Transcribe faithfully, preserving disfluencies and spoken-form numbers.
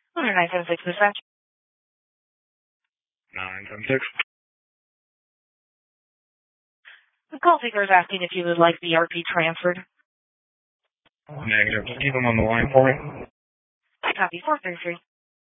nine seven six dispatch. nine seven six. The call taker is asking if you would like the R P transferred. Negative. Just keep him on the line for me. Copy four thirty-three.